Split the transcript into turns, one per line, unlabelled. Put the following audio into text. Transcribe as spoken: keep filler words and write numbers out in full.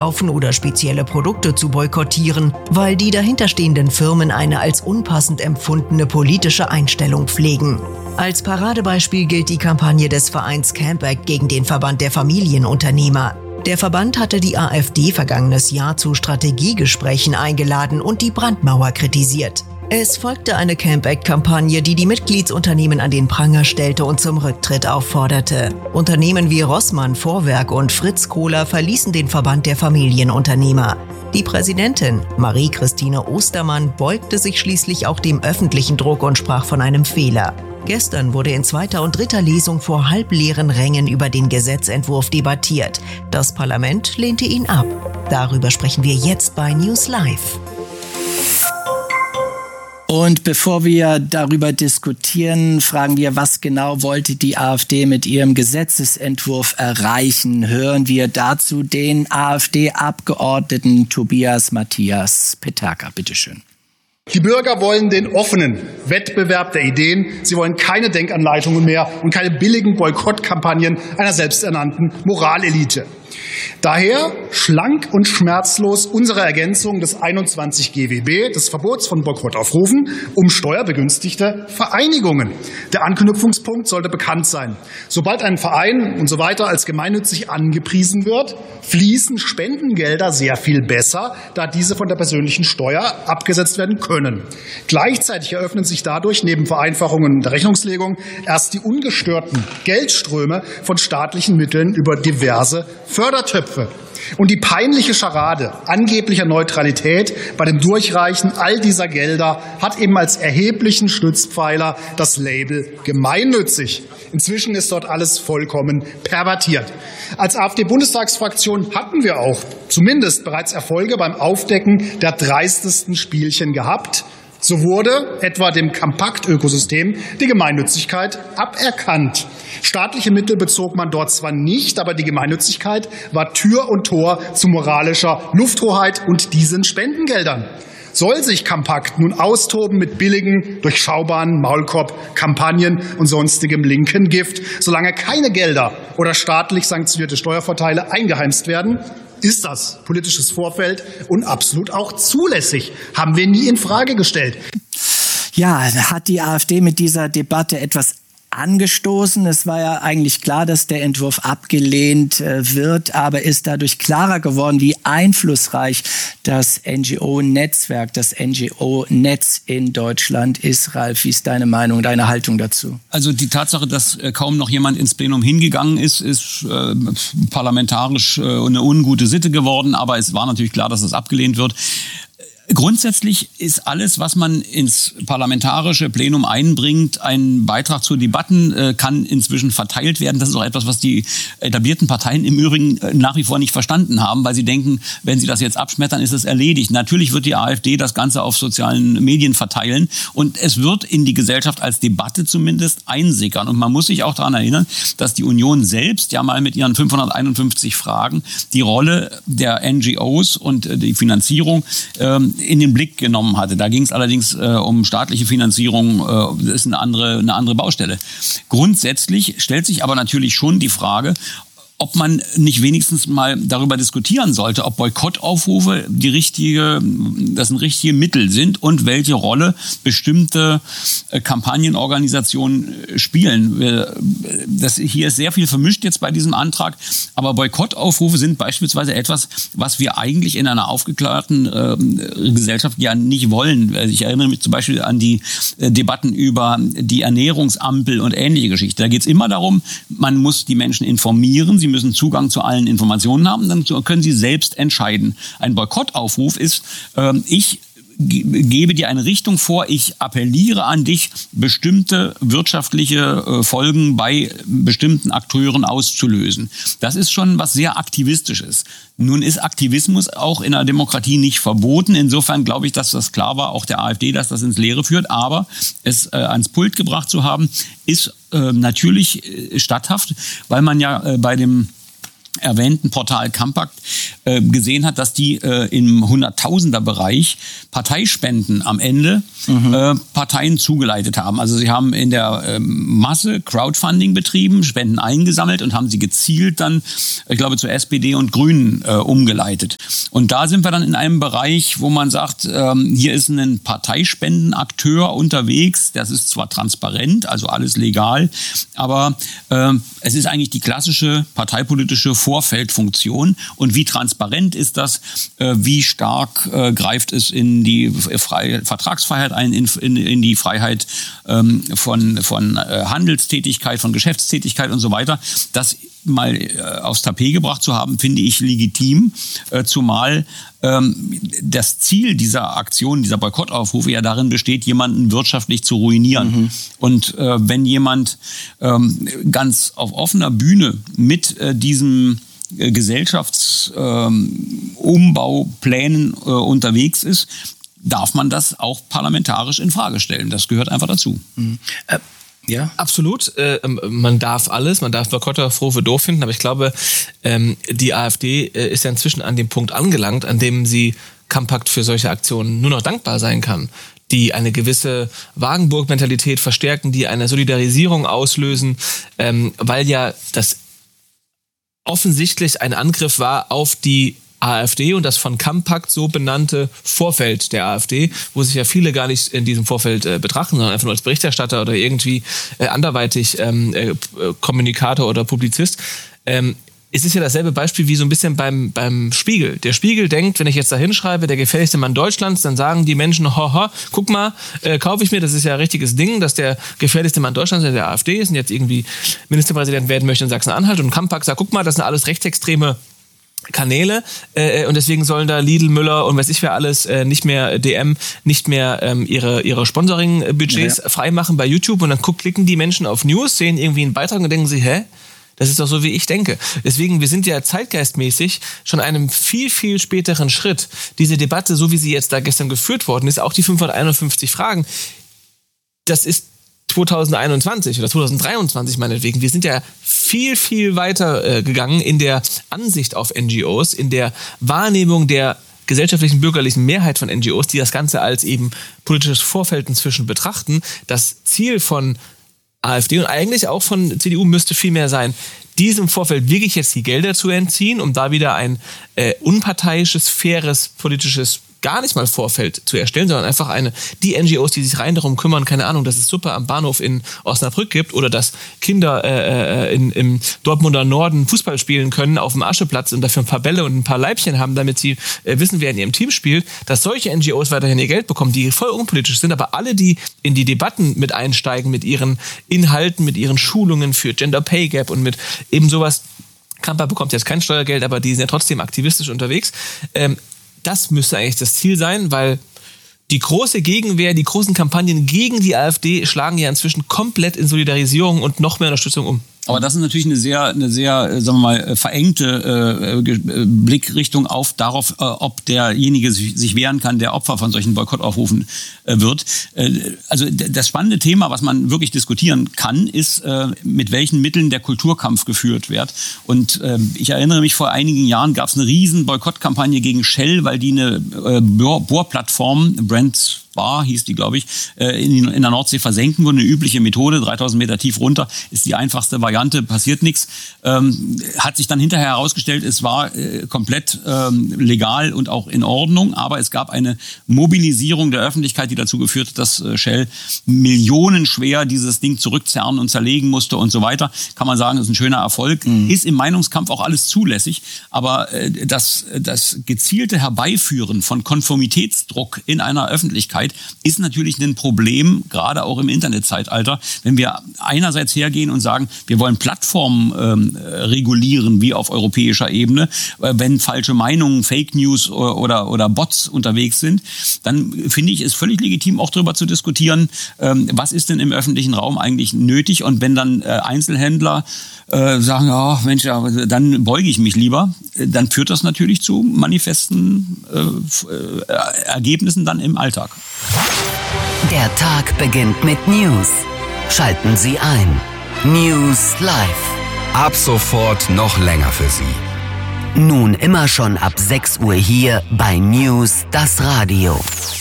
kaufen oder spezielle Produkte zu boykottieren, weil die dahinterstehenden Firmen eine als unpassend empfundene politische Einstellung pflegen. Als Paradebeispiel gilt die Kampagne des Vereins Campact gegen den Verband der Familienunternehmer. Der Verband hatte die AfD vergangenes Jahr zu Strategiegesprächen eingeladen und die Brandmauer kritisiert. Es folgte eine Campact-Kampagne, die die Mitgliedsunternehmen an den Pranger stellte und zum Rücktritt aufforderte. Unternehmen wie Rossmann, Vorwerk und Fritz Kohler verließen den Verband der Familienunternehmer. Die Präsidentin, Marie-Christine Ostermann, beugte sich schließlich auch dem öffentlichen Druck und sprach von einem Fehler. Gestern wurde in zweiter und dritter Lesung vor halbleeren Rängen über den Gesetzentwurf debattiert. Das Parlament lehnte ihn ab. Darüber sprechen wir jetzt bei News Live.
Und bevor wir darüber diskutieren, fragen wir, was genau wollte die AfD mit ihrem Gesetzesentwurf erreichen? Hören wir dazu den AfD-Abgeordneten Tobias Matthias Peterka. Bitteschön.
Die Bürger wollen den offenen Wettbewerb der Ideen. Sie wollen keine Denkanleitungen mehr und keine billigen Boykottkampagnen einer selbsternannten Moralelite. Daher schlank und schmerzlos unsere Ergänzung des einundzwanzig G W B, des Verbots von Boykottaufrufen, um steuerbegünstigte Vereinigungen. Der Anknüpfungspunkt sollte bekannt sein. Sobald ein Verein und so weiter als gemeinnützig angepriesen wird, fließen Spendengelder sehr viel besser, da diese von der persönlichen Steuer abgesetzt werden können. Gleichzeitig eröffnen sich dadurch neben Vereinfachungen der Rechnungslegung erst die ungestörten Geldströme von staatlichen Mitteln über diverse Fördertöpfe. Und die peinliche Scharade angeblicher Neutralität bei dem Durchreichen all dieser Gelder hat eben als erheblichen Stützpfeiler das Label gemeinnützig. Inzwischen ist dort alles vollkommen pervertiert. Als AfD-Bundestagsfraktion hatten wir auch zumindest bereits Erfolge beim Aufdecken der dreistesten Spielchen gehabt. So wurde etwa dem Compact-Ökosystem die Gemeinnützigkeit aberkannt. Staatliche Mittel bezog man dort zwar nicht, aber die Gemeinnützigkeit war Tür und Tor zu moralischer Lufthoheit und diesen Spendengeldern. Soll sich Compact nun austoben mit billigen, durchschaubaren Maulkorb-Kampagnen und sonstigem linken Gift, solange keine Gelder oder staatlich sanktionierte Steuervorteile eingeheimst werden? Ist das politisches Vorfeld und absolut auch zulässig? Haben wir nie in Frage gestellt.
Ja, hat die AfD mit dieser Debatte etwas angestoßen. Es war ja eigentlich klar, dass der Entwurf abgelehnt äh, wird, aber ist dadurch klarer geworden, wie einflussreich das N G O-Netzwerk, das N G O-Netz in Deutschland ist. Ralf, wie ist deine Meinung, deine Haltung dazu?
Also die Tatsache, dass äh, kaum noch jemand ins Plenum hingegangen ist, ist äh, parlamentarisch äh, eine ungute Sitte geworden, aber es war natürlich klar, dass es abgelehnt wird. Grundsätzlich ist alles, was man ins parlamentarische Plenum einbringt, ein Beitrag zu Debatten, äh, kann inzwischen verteilt werden. Das ist auch etwas, was die etablierten Parteien im Übrigen äh, nach wie vor nicht verstanden haben, weil sie denken, wenn sie das jetzt abschmettern, ist es erledigt. Natürlich wird die AfD das Ganze auf sozialen Medien verteilen und es wird in die Gesellschaft als Debatte zumindest einsickern. Und man muss sich auch daran erinnern, dass die Union selbst ja mal mit ihren fünfhunderteinundfünfzig Fragen die Rolle der N G Os und äh, die Finanzierung ähm, in den Blick genommen hatte. Da ging es allerdings äh, um staatliche Finanzierung, äh, das ist eine andere, eine andere Baustelle. Grundsätzlich stellt sich aber natürlich schon die Frage, ob man nicht wenigstens mal darüber diskutieren sollte, ob Boykottaufrufe die richtige, das ein richtige Mittel sind und welche Rolle bestimmte äh, Kampagnenorganisationen spielen. Äh, das, hier ist sehr viel vermischt jetzt bei diesem Antrag, aber Boykottaufrufe sind beispielsweise etwas, was wir eigentlich in einer aufgeklärten äh, Gesellschaft ja nicht wollen. Ich erinnere mich zum Beispiel an die äh, Debatten über die Ernährungsampel und ähnliche Geschichten. Da geht es immer darum, man muss die Menschen informieren, sie müssen Zugang zu allen Informationen haben, dann können sie selbst entscheiden. Ein Boykottaufruf ist, äh, ich gebe dir eine Richtung vor, ich appelliere an dich, bestimmte wirtschaftliche äh, Folgen bei bestimmten Akteuren auszulösen. Das ist schon was sehr Aktivistisches. Nun ist Aktivismus auch in einer Demokratie nicht verboten. Insofern glaube ich, dass das klar war, auch der AfD, dass das ins Leere führt. Aber es äh, ans Pult gebracht zu haben, ist äh, natürlich äh, statthaft, weil man ja äh, bei dem erwähnten Portal Compact äh, gesehen hat, dass die äh, im Hunderttausender-Bereich Parteispenden am Ende mhm. äh, Parteien zugeleitet haben. Also sie haben in der äh, Masse Crowdfunding betrieben, Spenden eingesammelt und haben sie gezielt dann, ich glaube, zur S P D und Grünen äh, umgeleitet. Und da sind wir dann in einem Bereich, wo man sagt, ähm, hier ist ein Parteispendenakteur unterwegs. Das ist zwar transparent, also alles legal, aber äh, es ist eigentlich die klassische parteipolitische Vorfeldfunktion. Und wie transparent ist das? Äh, wie stark äh, greift es in die Freie, Vertragsfreiheit ein, in, in, in die Freiheit ähm, von, von äh, Handelstätigkeit, von Geschäftstätigkeit und so weiter? Das mal äh, aufs Tapet gebracht zu haben, finde ich legitim, äh, zumal ähm, das Ziel dieser Aktion, dieser Boykottaufrufe ja darin besteht, jemanden wirtschaftlich zu ruinieren. Mhm. Und äh, wenn jemand ähm, ganz auf offener Bühne mit äh, diesem äh, Gesellschaftsumbauplänen äh, unterwegs ist, darf man das auch parlamentarisch in Frage stellen. Das gehört einfach dazu.
Mhm. Äh Ja,
absolut. Äh, man darf alles, man darf Boykottaufrufe doof finden, aber ich glaube, ähm, die AfD äh, ist ja inzwischen an dem Punkt angelangt, an dem sie Compact für solche Aktionen nur noch dankbar sein kann, die eine gewisse Wagenburg-Mentalität verstärken, die eine Solidarisierung auslösen, ähm, weil ja das offensichtlich ein Angriff war auf die AfD und das von Compact so benannte Vorfeld der AfD, wo sich ja viele gar nicht in diesem Vorfeld äh, betrachten, sondern einfach nur als Berichterstatter oder irgendwie äh, anderweitig ähm, äh, Kommunikator oder Publizist. Ähm, es ist ja dasselbe Beispiel wie so ein bisschen beim, beim Spiegel. Der Spiegel denkt, wenn ich jetzt da hinschreibe, der gefährlichste Mann Deutschlands, dann sagen die Menschen, haha, guck mal, äh, kaufe ich mir, das ist ja ein richtiges Ding, dass der gefährlichste Mann Deutschlands der AfD ist und jetzt irgendwie Ministerpräsident werden möchte in Sachsen-Anhalt und Compact sagt, guck mal, das sind alles rechtsextreme Kanäle äh, und deswegen sollen da Lidl, Müller und weiß ich wer alles äh, nicht mehr D M, nicht mehr ähm, ihre ihre Sponsoring-Budgets ja. freimachen bei YouTube und dann guck, klicken die Menschen auf News, sehen irgendwie einen Beitrag und denken sie, hä? Das ist doch so, wie ich denke. Deswegen, wir sind ja zeitgeistmäßig schon einem viel, viel späteren Schritt. Diese Debatte, so wie sie jetzt da gestern geführt worden ist, auch die fünfhunderteinundfünfzig Fragen, das ist zweitausendeinundzwanzig oder zweitausenddreiundzwanzig meinetwegen. Wir sind ja viel, viel weiter äh, gegangen in der Ansicht auf N G Os, in der Wahrnehmung der gesellschaftlichen, bürgerlichen Mehrheit von N G Os, die das Ganze als eben politisches Vorfeld inzwischen betrachten. Das Ziel von AfD und eigentlich auch von C D U müsste viel mehr sein, diesem Vorfeld wirklich jetzt die Gelder zu entziehen, um da wieder ein äh, unparteiisches, faires, politisches gar nicht mal Vorfeld zu erstellen, sondern einfach eine, die N G Os, die sich rein darum kümmern, keine Ahnung, dass es Suppe am Bahnhof in Osnabrück gibt oder dass Kinder äh, in, im Dortmunder Norden Fußball spielen können auf dem Ascheplatz und dafür ein paar Bälle und ein paar Leibchen haben, damit sie äh, wissen, wer in ihrem Team spielt, dass solche N G Os weiterhin ihr Geld bekommen, die voll unpolitisch sind, aber alle, die in die Debatten mit einsteigen, mit ihren Inhalten, mit ihren Schulungen für Gender Pay Gap und mit eben sowas, Compact bekommt jetzt kein Steuergeld, aber die sind ja trotzdem aktivistisch unterwegs, ähm, das müsste eigentlich das Ziel sein, weil die große Gegenwehr, die großen Kampagnen gegen die AfD schlagen ja inzwischen komplett in Solidarisierung und noch mehr Unterstützung um.
Aber das ist natürlich eine sehr, eine sehr, sagen wir mal, verengte äh, Blickrichtung auf darauf, äh, ob derjenige sich wehren kann, der Opfer von solchen Boykottaufrufen äh, wird. Äh, also das spannende Thema, was man wirklich diskutieren kann, ist, äh, mit welchen Mitteln der Kulturkampf geführt wird. Und äh, ich erinnere mich, vor einigen Jahren gab es eine riesen Boykottkampagne gegen Shell, weil die eine äh, Bohrplattform, Brent Bar hieß die, glaube ich, in, in der Nordsee versenken wurde. Eine übliche Methode, dreitausend Meter tief runter, ist die einfachste Variante, passiert nichts. Ähm, hat sich dann hinterher herausgestellt, es war äh, komplett ähm, legal und auch in Ordnung, aber es gab eine Mobilisierung der Öffentlichkeit, die dazu geführt hat, dass äh, Shell millionenschwer dieses Ding zurückzerren und zerlegen musste und so weiter. Kann man sagen, das ist ein schöner Erfolg. Mhm. Ist im Meinungskampf auch alles zulässig, aber äh, das, das gezielte Herbeiführen von Konformitätsdruck in einer Öffentlichkeit ist natürlich ein Problem, gerade auch im Internetzeitalter, wenn wir einerseits hergehen und sagen, wir wollen Plattformen ähm, regulieren, wie auf europäischer Ebene, äh, wenn falsche Meinungen, Fake News oder, oder, oder Bots unterwegs sind, dann finde ich es völlig legitim, auch darüber zu diskutieren, ähm, was ist denn im öffentlichen Raum eigentlich nötig, und wenn dann äh, Einzelhändler äh, sagen, oh, Mensch, ja, dann beuge ich mich lieber, äh, dann führt das natürlich zu manifesten äh, äh, Ergebnissen dann im Alltag.
Der Tag beginnt mit News. Schalten Sie ein. News Live.
ab sofort noch länger für Sie.
Nun immer schon ab sechs Uhr hier bei News das Radio.